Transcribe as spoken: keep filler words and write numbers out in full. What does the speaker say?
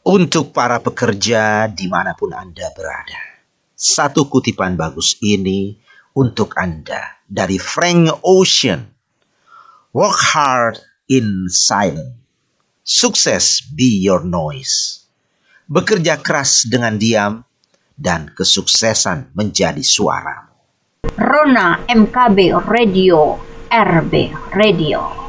Untuk para pekerja dimanapun Anda berada, satu kutipan bagus ini untuk Anda dari Frank Ocean. Work hard in silence. Sukses be your noise. Bekerja keras dengan diam dan kesuksesan menjadi suaramu. Rona M K B Radio, R B Radio.